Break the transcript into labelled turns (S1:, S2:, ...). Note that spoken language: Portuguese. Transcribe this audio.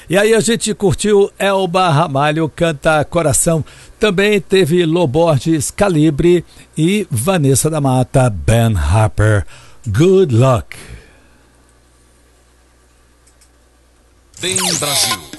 S1: E aí a gente curtiu Elba Ramalho, Canta Coração. Também teve Loborges, Calibre e Vanessa da Mata, Ben Harper, Good Luck.
S2: Tem Brasil.